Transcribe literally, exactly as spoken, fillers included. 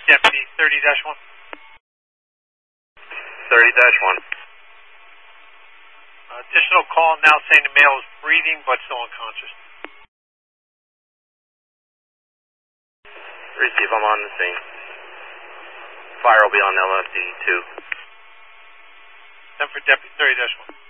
Deputy thirty dash one. thirty dash one. Uh, additional call now saying the male is breathing but still unconscious. Receive, I'm on the scene. Fire will be on L S D two. Then for Deputy thirty dash one.